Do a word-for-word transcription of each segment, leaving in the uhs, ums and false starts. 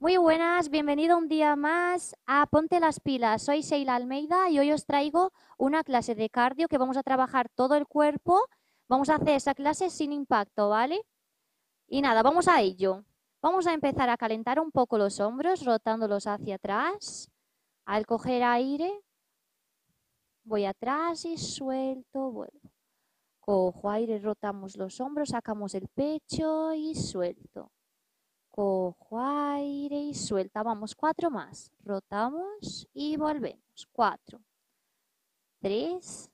Muy buenas, bienvenido un día más a Ponte las pilas. Soy Sheila Almeida y hoy os traigo una clase de cardio que vamos a trabajar todo el cuerpo. Vamos a hacer esa clase sin impacto, ¿vale? Y nada, vamos a ello. Vamos a empezar a calentar un poco los hombros, rotándolos hacia atrás. Al coger aire, voy atrás y suelto, vuelvo. Cojo aire, rotamos los hombros, sacamos el pecho y suelto. Cojo aire y suelta. Vamos, cuatro más. Rotamos y volvemos. Cuatro, tres,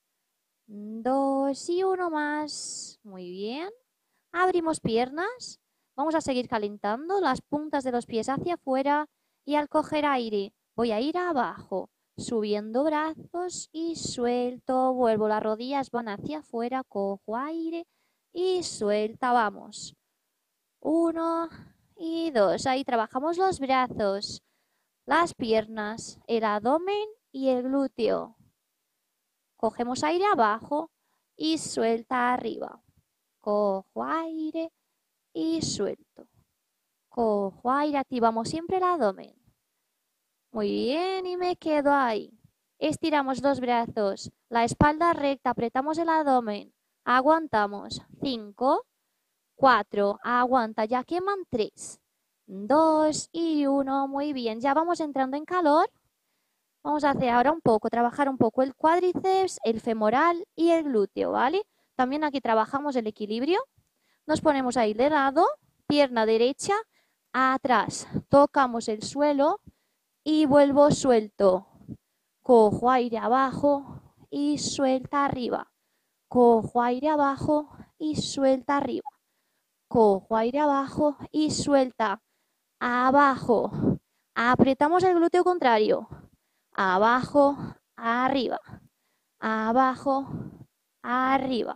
dos y uno más. Muy bien. Abrimos piernas. Vamos a seguir calentando las puntas de los pies hacia afuera y al coger aire voy a ir abajo, subiendo brazos y suelto. Vuelvo, las rodillas van hacia afuera, cojo aire y suelta. Vamos. Uno y dos. Ahí trabajamos los brazos, las piernas, el abdomen y el glúteo. Cogemos aire abajo y suelta arriba. Cojo aire y suelto. Cojo aire, activamos siempre el abdomen. Muy bien, y me quedo ahí. Estiramos los brazos, la espalda recta, apretamos el abdomen. Aguantamos. Cinco. Cuatro, aguanta, ya queman tres, dos y uno, muy bien, ya vamos entrando en calor. Vamos a hacer ahora un poco, trabajar un poco el cuádriceps, el femoral y el glúteo, ¿vale? También aquí trabajamos el equilibrio. Nos ponemos ahí de lado, pierna derecha, atrás, tocamos el suelo y vuelvo suelto. Cojo aire abajo y suelta arriba. Cojo aire abajo y suelta arriba. Cojo aire abajo y suelta. Abajo. Apretamos el glúteo contrario. Abajo, arriba. Abajo, arriba.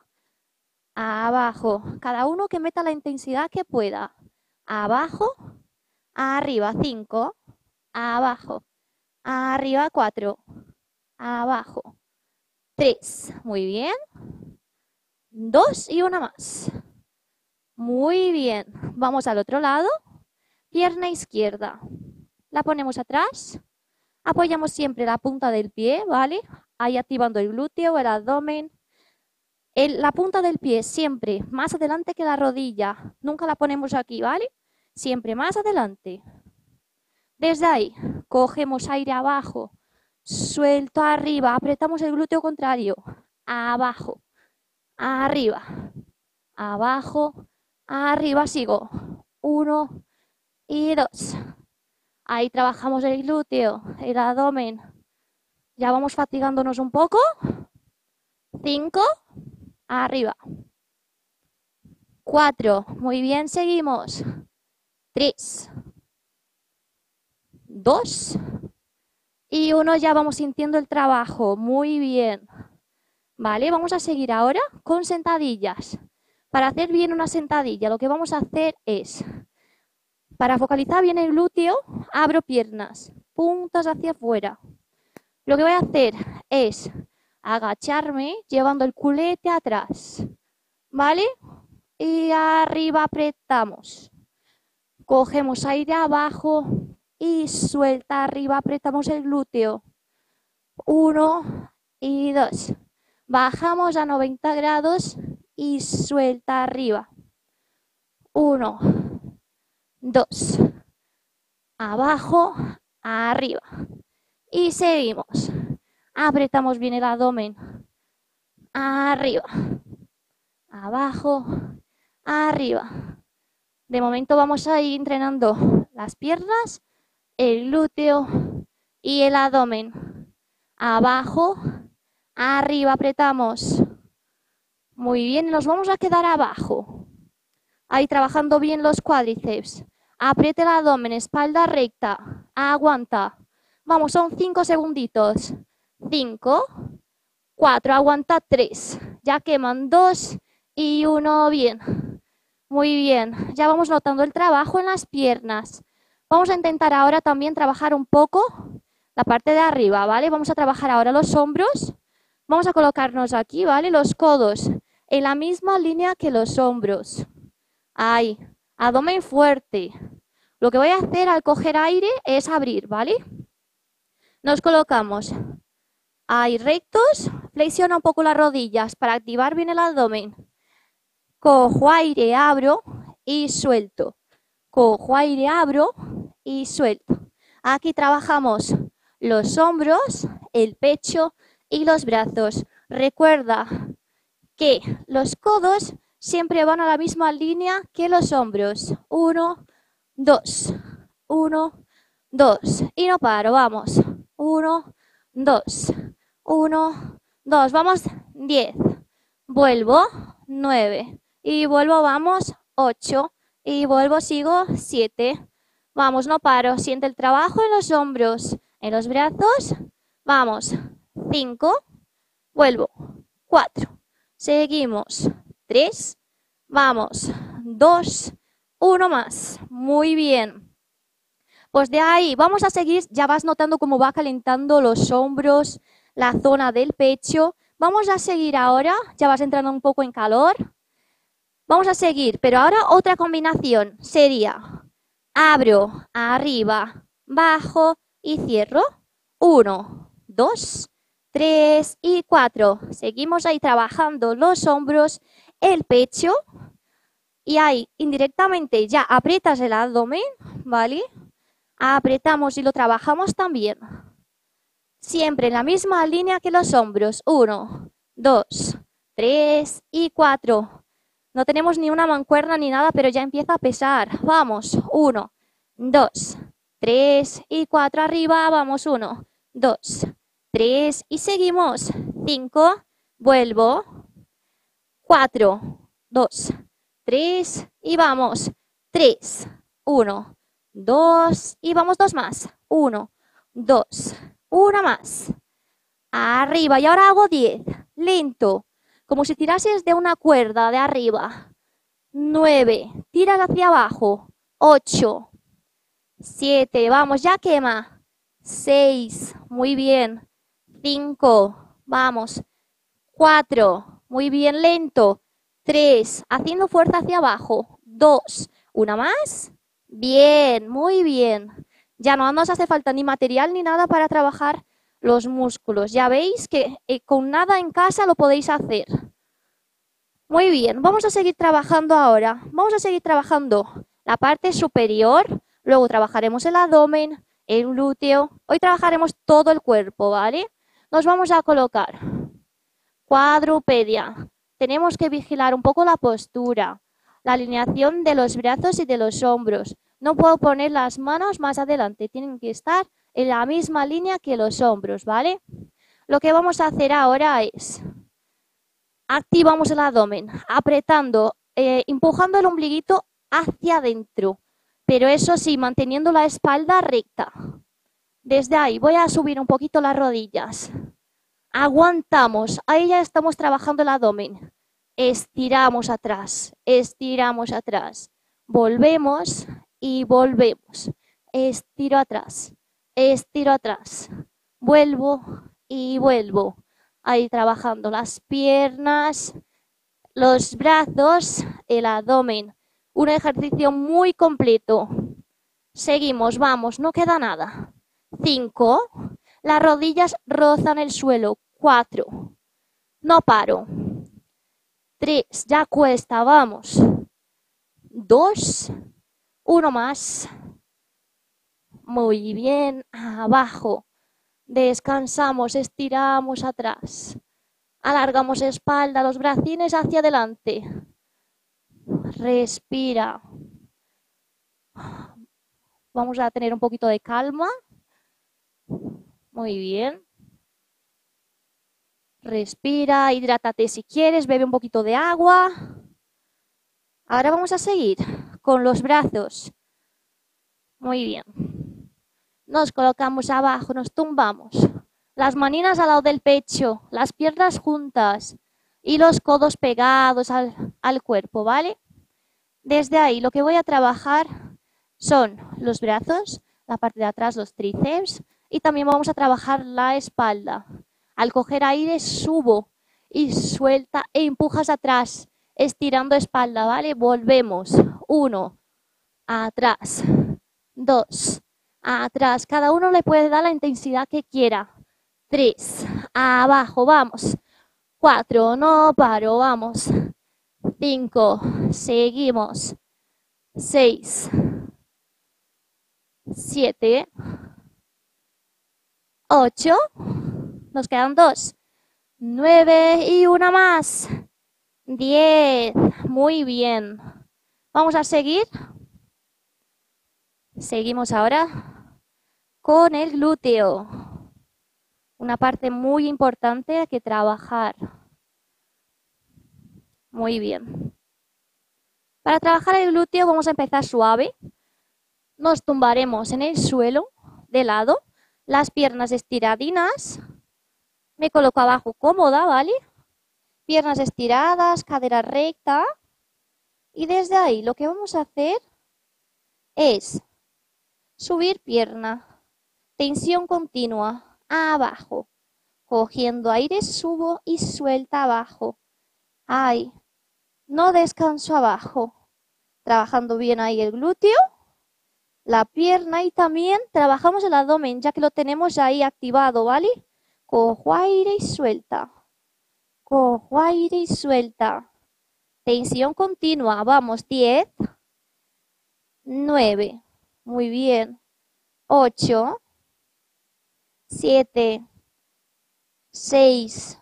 Abajo. Cada uno que meta la intensidad que pueda. Abajo, arriba. Cinco. Abajo. Arriba. Cuatro. Abajo. Tres. Muy bien. Dos y una más. Muy bien, vamos al otro lado, pierna izquierda, la ponemos atrás, apoyamos siempre la punta del pie, ¿vale? Ahí activando el glúteo, el abdomen, el, la punta del pie siempre más adelante que la rodilla, nunca la ponemos aquí, ¿vale? Siempre más adelante. Desde ahí, cogemos aire abajo, suelto arriba, apretamos el glúteo contrario, abajo, arriba, abajo, arriba, sigo. Uno y dos. Ahí trabajamos el glúteo, el abdomen. Ya vamos fatigándonos un poco. Cinco. Arriba. Cuatro. Muy bien, seguimos. Tres. Dos. Y uno, ya vamos sintiendo el trabajo. Muy bien. Vale, vamos a seguir ahora con sentadillas. Para hacer bien una sentadilla, lo que vamos a hacer es, para focalizar bien el glúteo, abro piernas, puntas hacia afuera. Lo que voy a hacer es agacharme llevando el culete atrás, ¿vale? Y arriba apretamos. Cogemos aire abajo y suelta arriba, apretamos el glúteo. Uno y dos. Bajamos a noventa grados y suelta arriba. Uno, dos, abajo, arriba. Y seguimos. Apretamos bien el abdomen. Arriba, abajo, arriba. De momento vamos a ir entrenando las piernas, el glúteo y el abdomen. Abajo, arriba, apretamos. Muy bien, nos vamos a quedar abajo. Ahí trabajando bien los cuádriceps. Apriete el abdomen, espalda recta. Aguanta. Vamos, son cinco segunditos. Cinco, cuatro, aguanta tres. Ya queman dos y uno, bien. Muy bien, ya vamos notando el trabajo en las piernas. Vamos a intentar ahora también trabajar un poco la parte de arriba, ¿vale? Vamos a trabajar ahora los hombros. Vamos a colocarnos aquí, ¿vale? Los codos en la misma línea que los hombros. Ahí, abdomen fuerte. Lo que voy a hacer al coger aire es abrir, ¿vale? Nos colocamos ahí rectos, flexiona un poco las rodillas para activar bien el abdomen. Cojo aire, abro y suelto. Cojo aire, abro y suelto. Aquí trabajamos los hombros, el pecho y los brazos. Recuerda que los codos siempre van a la misma línea que los hombros. Uno, dos, uno, dos. Y no paro, vamos. Uno, dos, uno, dos. Vamos, diez. Vuelvo, nueve. Y vuelvo, vamos, ocho. Y vuelvo, sigo, siete. Vamos, no paro. Siente el trabajo en los hombros, en los brazos. Vamos, cinco. Vuelvo, cuatro. Seguimos, tres. Vamos, dos. Uno más. Muy bien. Pues de ahí vamos a seguir. Ya vas notando cómo va calentando los hombros, la zona del pecho. Vamos a seguir ahora. Ya vas entrando un poco en calor. Vamos a seguir, pero ahora otra combinación sería abro, arriba, bajo y cierro. Uno, dos, tres y cuatro. Seguimos ahí trabajando los hombros, el pecho y ahí indirectamente ya aprietas el abdomen, ¿vale? Apretamos y lo trabajamos también. Siempre en la misma línea que los hombros. Uno, dos, tres y cuatro. No tenemos ni una mancuerna ni nada, pero ya empieza a pesar. Vamos, uno, dos, tres y cuatro arriba. Vamos, uno, dos, tres y seguimos. Cinco, vuelvo. Cuatro, dos, tres y vamos. Tres, uno, dos y vamos dos más. Uno, dos, una más. Arriba y ahora hago diez. Lento. Como si tirases de una cuerda de arriba. Nueve. Tiras hacia abajo. Ocho. Siete. Vamos, ya quema. Seis. Muy bien. Cinco. Vamos. Cuatro. Muy bien, lento. Tres. Haciendo fuerza hacia abajo. Dos. Una más. Bien, muy bien. Ya no nos hace falta ni material ni nada para trabajar los músculos. Ya veis que eh, con nada en casa lo podéis hacer. Muy bien, vamos a seguir trabajando ahora. Vamos a seguir trabajando la parte superior, luego trabajaremos el abdomen, el glúteo. Hoy trabajaremos todo el cuerpo, ¿vale? Nos vamos a colocar cuadrupedia. Tenemos que vigilar un poco la postura, la alineación de los brazos y de los hombros. No puedo poner las manos más adelante, tienen que estar en la misma línea que los hombros, ¿vale? Lo que vamos a hacer ahora es activamos el abdomen, apretando, eh, empujando el ombliguito hacia adentro, pero eso sí, manteniendo la espalda recta. Desde ahí voy a subir un poquito las rodillas. Aguantamos, ahí ya estamos trabajando el abdomen. Estiramos atrás, estiramos atrás. Volvemos y volvemos. Estiro atrás. Estiro atrás, vuelvo y vuelvo. Ahí trabajando las piernas, los brazos, el abdomen. Un ejercicio muy completo. Seguimos, vamos, no queda nada. Cinco, las rodillas rozan el suelo. Cuatro, no paro. Tres, ya cuesta, vamos. Dos, uno más. Muy bien, abajo. Descansamos, estiramos atrás. Alargamos espalda, los bracines hacia adelante. Respira. Vamos a tener un poquito de calma. Muy bien. Respira, hidrátate si quieres, bebe un poquito de agua. Ahora vamos a seguir con los brazos. Muy bien. Nos colocamos abajo, nos tumbamos. Las maninas al lado del pecho, las piernas juntas y los codos pegados al, al cuerpo, ¿vale? Desde ahí lo que voy a trabajar son los brazos, la parte de atrás, los tríceps y también vamos a trabajar la espalda. Al coger aire subo y suelta e empujas atrás, estirando espalda, ¿vale? Volvemos. Uno, atrás. dos, atrás. Cada uno le puede dar la intensidad que quiera. tres, abajo, vamos. cuatro, no paro, vamos. cinco, seguimos. seis, siete, ocho, nos quedan dos. nueve y una más. diez, muy bien. Vamos a seguir. Seguimos ahora con el glúteo. Una parte muy importante que trabajar. Muy bien. Para trabajar el glúteo vamos a empezar suave. Nos tumbaremos en el suelo de lado, las piernas estiradinas. Me coloco abajo cómoda, ¿vale? Piernas estiradas, cadera recta. Y desde ahí lo que vamos a hacer es subir pierna, tensión continua, abajo. Cogiendo aire, subo y suelta abajo. Ahí. No descanso abajo. Trabajando bien ahí el glúteo, la pierna y también trabajamos el abdomen, ya que lo tenemos ahí activado, ¿vale? Cojo aire y suelta. Cojo aire y suelta. Tensión continua. Vamos, diez. nueve. Muy bien. ocho. siete. seis.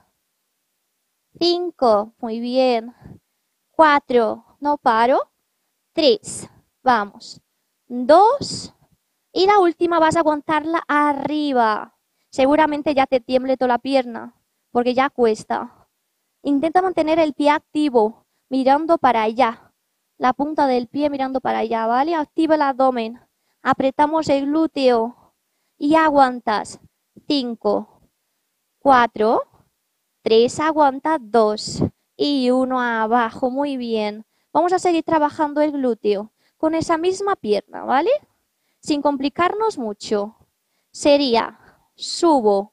cinco. Muy bien. cuatro. No paro. tres. Vamos. dos. Y la última vas a aguantarla arriba. Seguramente ya te tiemble toda la pierna, porque ya cuesta. Intenta mantener el pie activo, mirando para allá. La punta del pie mirando para allá, ¿vale? Activa el abdomen. Apretamos el glúteo y aguantas. cinco, cuatro, tres, aguanta, dos y uno abajo. Muy bien. Vamos a seguir trabajando el glúteo con esa misma pierna, ¿vale? Sin complicarnos mucho. Sería, subo,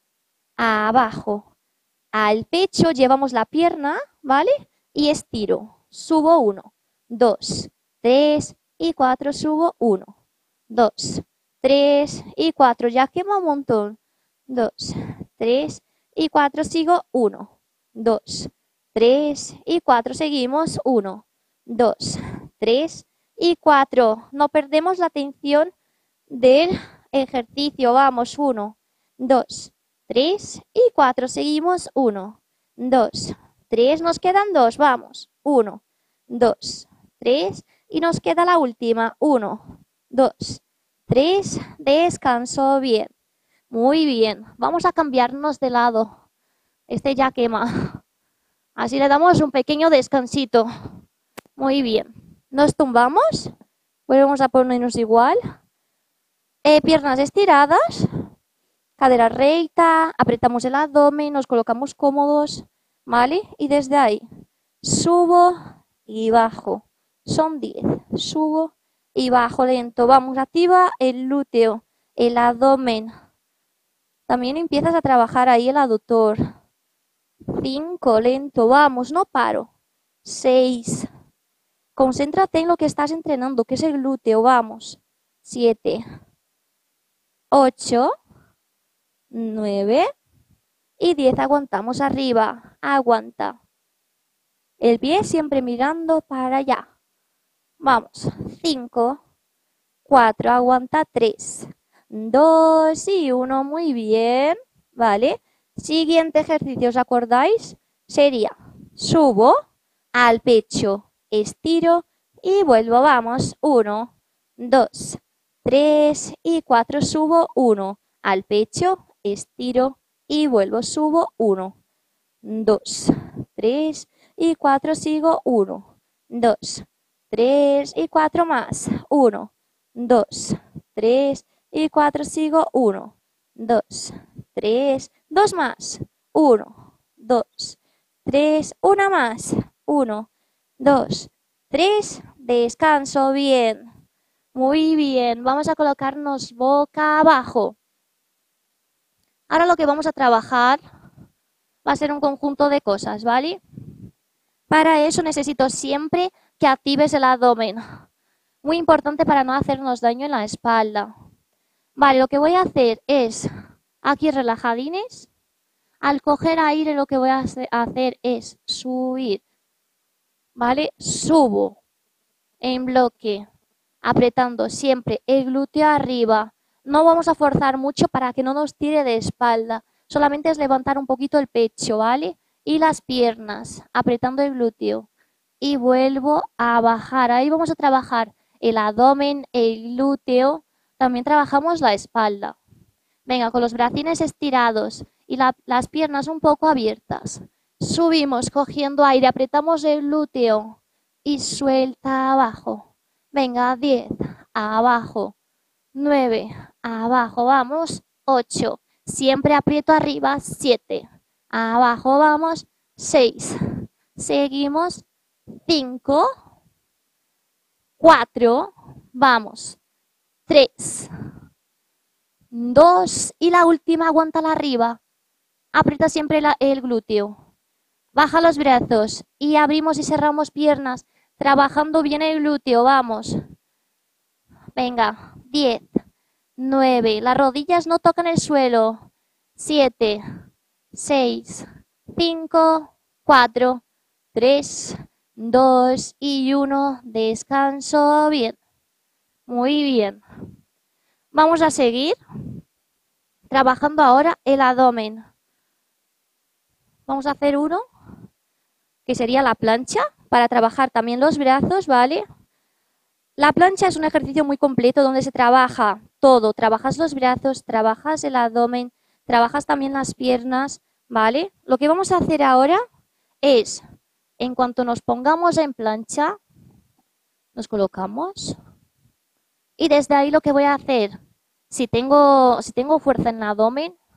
abajo, al pecho, llevamos la pierna, ¿vale? Y estiro. Subo uno, dos, tres y cuatro, subo uno, dos, tres y cuatro. Ya quema un montón. dos, tres y cuatro, sigo uno, dos, tres y cuatro, seguimos uno, dos, tres y cuatro. No perdemos la atención del ejercicio. Vamos, uno, dos, tres y cuatro. Seguimos uno, dos, tres. Nos quedan dos. Vamos, uno, dos, tres. Y nos queda la última. uno, dos, tres. Descanso. Bien. Muy bien. Vamos a cambiarnos de lado. Este ya quema. Así le damos un pequeño descansito. Muy bien. Nos tumbamos. Volvemos a ponernos igual. Eh, piernas estiradas. Cadera recta. Apretamos el abdomen. Nos colocamos cómodos. ¿Vale? Y desde ahí subo y bajo. Son diez. Subo y bajo lento. Vamos, activa el glúteo, el abdomen. También empiezas a trabajar ahí el aductor. cinco, lento. Vamos, no paro. seis. Concéntrate en lo que estás entrenando, que es el glúteo. Vamos. siete. ocho. nueve. Y diez. Aguantamos arriba. Aguanta. El pie siempre mirando para allá. Vamos. cinco. cuatro. Aguanta. tres. dos y uno. Muy bien. Vale. Siguiente ejercicio. ¿Os acordáis? Sería subo al pecho. Estiro y vuelvo. Vamos. uno, dos, tres y cuatro. Subo. uno. Al pecho. Estiro y vuelvo. Subo. uno, dos, tres y cuatro. Sigo. uno, dos, tres y cuatro más. uno, dos, tres y cuatro. Sigo. uno, dos, tres. dos más. uno, dos, tres. una más. uno, dos, tres. Descanso. Bien. Muy bien. Vamos a colocarnos boca abajo. Ahora lo que vamos a trabajar va a ser un conjunto de cosas, ¿vale? Para eso necesito siempre que actives el abdomen. Muy importante para no hacernos daño en la espalda. Vale, lo que voy a hacer es, aquí relajadines, al coger aire lo que voy a hacer es subir, ¿vale? Subo en bloque, apretando siempre el glúteo arriba. No vamos a forzar mucho para que no nos tire de espalda. Solamente es levantar un poquito el pecho, ¿vale? Y las piernas, apretando el glúteo. Y vuelvo a bajar. Ahí vamos a trabajar el abdomen, el glúteo. También trabajamos la espalda. Venga, con los bracines estirados y la, las piernas un poco abiertas. Subimos cogiendo aire, apretamos el glúteo y suelta abajo. Venga, diez, abajo. nueve, abajo, vamos. ocho, siempre aprieto arriba. siete, abajo, vamos. seis, seguimos. cinco, cuatro, vamos. tres, dos y la última, aguántala arriba. Aprieta siempre la, el glúteo. Baja los brazos y abrimos y cerramos piernas, trabajando bien el glúteo, vamos. Venga, diez, nueve, las rodillas no tocan el suelo. siete, seis, cinco, cuatro, tres, dos y uno. Descanso bien. Muy bien. Vamos a seguir trabajando ahora el abdomen. Vamos a hacer uno que sería la plancha para trabajar también los brazos, ¿vale? La plancha es un ejercicio muy completo donde se trabaja todo. Trabajas los brazos, trabajas el abdomen, trabajas también las piernas, ¿vale? Lo que vamos a hacer ahora es, en cuanto nos pongamos en plancha, nos colocamos y desde ahí lo que voy a hacer, si tengo, si tengo fuerza en el abdomen,